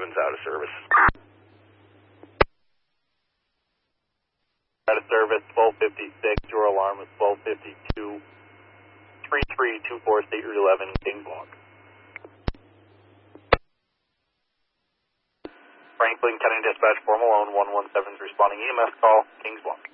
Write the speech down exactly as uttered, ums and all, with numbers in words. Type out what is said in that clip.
eleven's out of service. Out of service, twelve fifty-six, your alarm is twelve fifty-two, three three two four, state route eleven, Kings Walk. Franklin County Dispatch, four Malone, one one seven is responding E M S call, Kings Walk.